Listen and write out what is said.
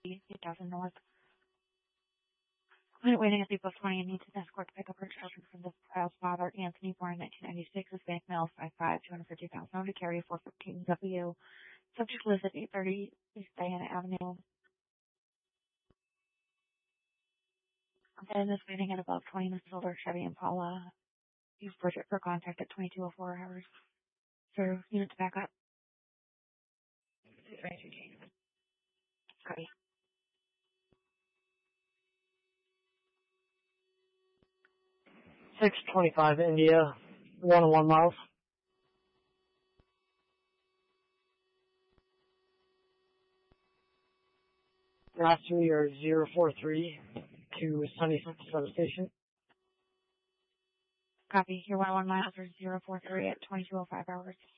8,000 North. When waiting at the bus 20 and needs an escort to pick up her children from the child's father, Anthony, born in 1996, is Bank Mail 55, 250,000 to carry 415 W. Subject lives at 830 East Diana Avenue. And is waiting at above 20 Miss Silver, Chevy Impala. Use Bridget for contact at 2204 hours. For unit to back up. Copy. 625 India, 101 miles. Last three are 043 to Sunnyside Substation. Copy. Your 101 miles are 043 at 2205 hours.